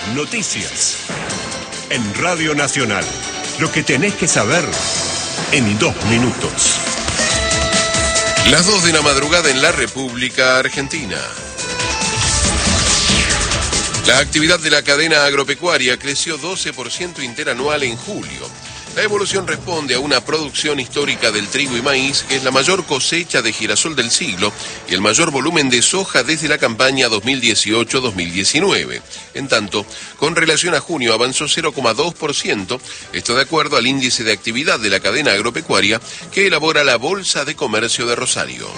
Noticias. En Radio Nacional. Lo que tenés que saber en 2 minutos. Las 2 de la madrugada en la República Argentina. La actividad de la cadena agropecuaria creció 12% interanual en julio. La evolución responde a una producción histórica del trigo y maíz, que es la mayor cosecha de girasol del siglo y el mayor volumen de soja desde la campaña 2018-2019. En tanto, con relación a junio avanzó 0,2%, esto de acuerdo al índice de actividad de la cadena agropecuaria que elabora la Bolsa de Comercio de Rosario.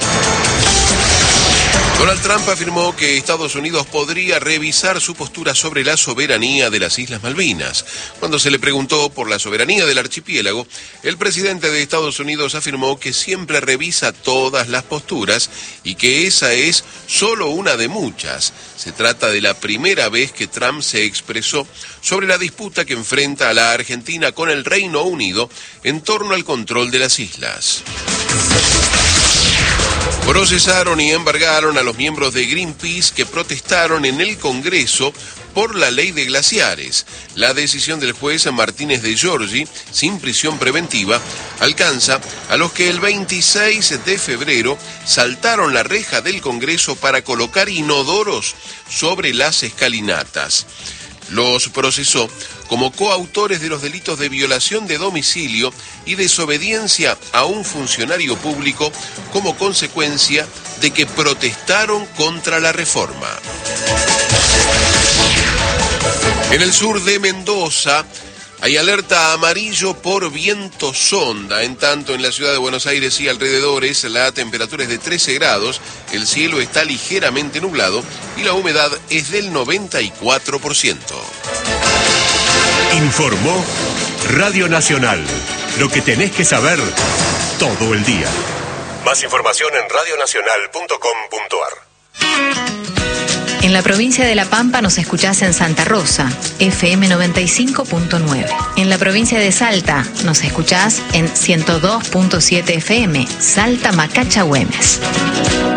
Donald Trump afirmó que Estados Unidos podría revisar su postura sobre la soberanía de las Islas Malvinas. Cuando se le preguntó por la soberanía del archipiélago, el presidente de Estados Unidos afirmó que siempre revisa todas las posturas y que esa es solo una de muchas. Se trata de la primera vez que Trump se expresó sobre la disputa que enfrenta a la Argentina con el Reino Unido en torno al control de las islas. Procesaron y embargaron a los miembros de Greenpeace que protestaron en el Congreso por la ley de glaciares. La decisión del juez Martínez de Giorgi, sin prisión preventiva, alcanza a los que el 26 de febrero saltaron la reja del Congreso para colocar inodoros sobre las escalinatas. Los procesó como coautores de los delitos de violación de domicilio y desobediencia a un funcionario público como consecuencia de que protestaron contra la reforma. En el sur de Mendoza hay alerta amarillo por viento sonda. En tanto, en la ciudad de Buenos Aires y alrededores la temperatura es de 13 grados, el cielo está ligeramente nublado y la humedad es del 94%. Informó Radio Nacional. Lo que tenés que saber todo el día. Más información en radionacional.com.ar. En la provincia de La Pampa nos escuchás en Santa Rosa, FM 95.9. En la provincia de Salta nos escuchás en 102.7 FM, Salta Macacha Güemes.